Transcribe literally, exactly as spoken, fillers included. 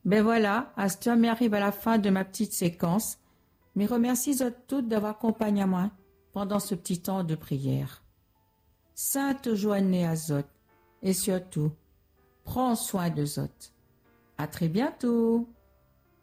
Ben voilà, Astor m'arrive à la fin de ma petite séquence. Mais remercie Zot toutes d'avoir accompagné à moi pendant ce petit temps de prière. Sainte Joannée à Zot, et surtout, prends soin de Zot. À très bientôt.